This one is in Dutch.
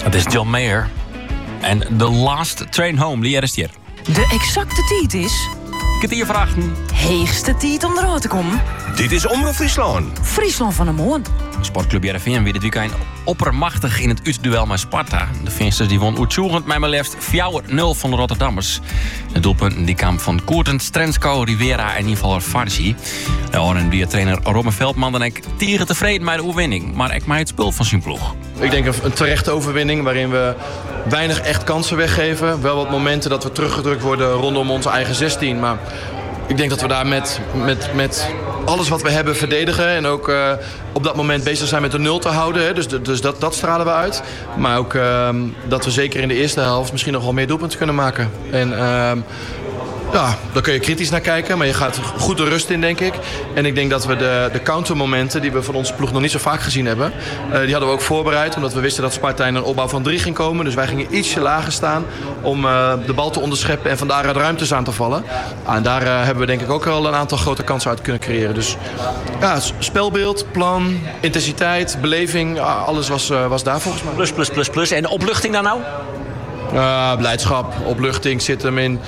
Het is John Mayer. En The Last Train Home, die arresteert. De exacte tijd is... Kwartier vragen. Heegste tijd om eruit te komen. Dit is Omroep Friesland. Friesland van de Moon. Sportclub Heerenveen weer dit weekend oppermachtig in het uitduel met Sparta. De Finsters die won uitzoekend met maar liefst 4-0 van de Rotterdammers. De doelpunten die kwamen van Koerten, Strensko, Rivera en in ieder geval Farsi. De R&B-trainer Robin Veldman en ik tieren tevreden met de overwinning. Maar ik maak het spul van zijn ploeg. Ik denk een terechte overwinning waarin we weinig echt kansen weggeven. Wel wat momenten dat we teruggedrukt worden rondom onze eigen 16. Maar ik denk dat we daar met alles wat we hebben verdedigen. En ook op dat moment bezig zijn met de 0 te houden. Hè. Dus dat stralen we uit. Maar ook dat we zeker in de eerste helft misschien nog wel meer doelpunten kunnen maken. En ja, daar kun je kritisch naar kijken. Maar je gaat goed de rust in, denk ik. En ik denk dat we de countermomenten die we van onze ploeg nog niet zo vaak gezien hebben. Die hadden we ook voorbereid. Omdat we wisten dat Sparta in een opbouw van 3 ging komen. Dus wij gingen ietsje lager staan om de bal te onderscheppen. En van daaruit ruimtes aan te vallen. En daar hebben we denk ik ook wel een aantal grote kansen uit kunnen creëren. Dus ja, spelbeeld, plan, intensiteit, beleving. Alles was daar volgens mij. Plus. En de opluchting dan nou? Blijdschap, opluchting zit hem in